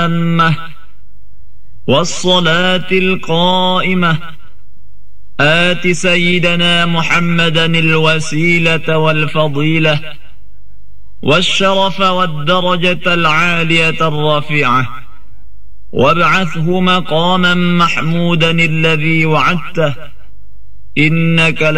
التامة والصلاة القائمة آت سيدنا محمدا الوسيلة والفضيلة والشرف والدرجة العالية الرفيعة وابعثه مقاما محمودا الذي وعدته إنك